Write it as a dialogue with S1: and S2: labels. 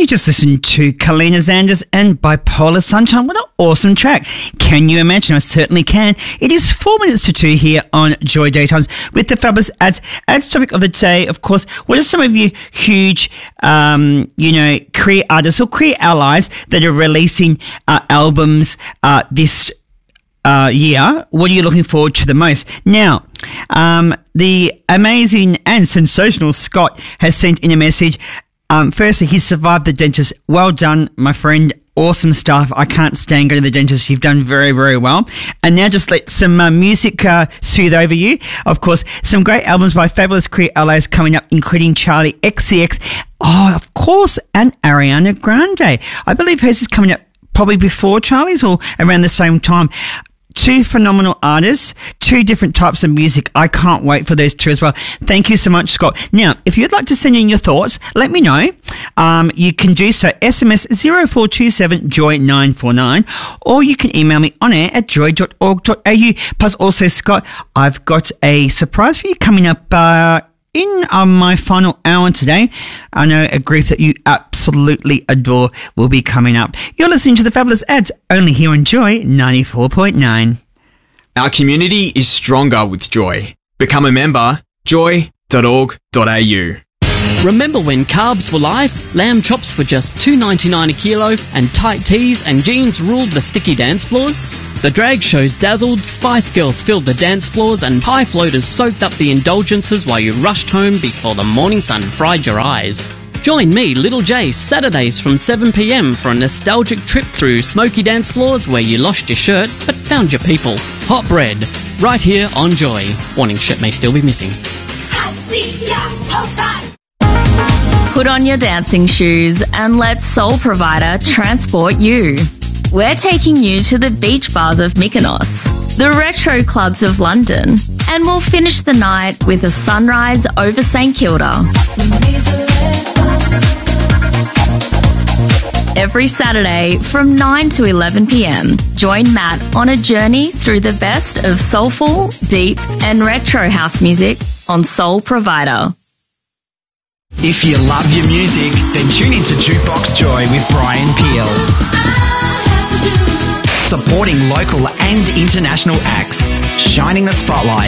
S1: just listened to Kalina Zanders and Bipolar Sunshine. What an awesome track. Can you imagine? I certainly can. It is 4 minutes to 2 here on Joy Daytimes with the fabulous ads. Ads topic of the day, of course. What are some of you huge, career artists or career allies that are releasing albums this year? What are you looking forward to the most? Now, the amazing and sensational Scott has sent in a message. Firstly, he survived the dentist. Well done, my friend. Awesome stuff. I can't stand going to the dentist. You've done very, very well. And now just let some music soothe over you. Of course, some great albums by fabulous career allies coming up, including Charlie XCX. Oh, of course, and Ariana Grande. I believe hers is coming up probably before Charlie's or around the same time. Two phenomenal artists, two different types of music. I can't wait for those two as well. Thank you so much, Scott. Now, if you'd like to send in your thoughts, let me know. You can do so. SMS 0427 Joy 949, or you can email me on air at joy.org.au. Plus, also, Scott, I've got a surprise for you coming up in my final hour today. I know a group that you absolutely adore will be coming up. You're listening to the fabulous ads only here on Joy 94.9.
S2: Our community is stronger with Joy. Become a member, joy.org.au.
S3: Remember when carbs were life? Lamb chops were just $2.99 a kilo and tight tees and jeans ruled the sticky dance floors? The drag shows dazzled, Spice Girls filled the dance floors and pie floaters soaked up the indulgences while you rushed home before the morning sun fried your eyes. Join me, Little J, Saturdays from 7 p.m. for a nostalgic trip through smoky dance floors where you lost your shirt but found your people. Hot bread, right here on Joy. Warning, shirt may still be missing.
S4: Put on your dancing shoes and let Soul Provider transport you. We're taking you to the beach bars of Mykonos, the retro clubs of London, and we'll finish the night with a sunrise over St Kilda. Every Saturday from 9 to 11 p.m, join Matt on a journey through the best of soulful, deep and retro house music on Soul Provider.
S5: If you love your music, then tune into Jukebox Joy with Brian Peel. Supporting local and international acts, shining the spotlight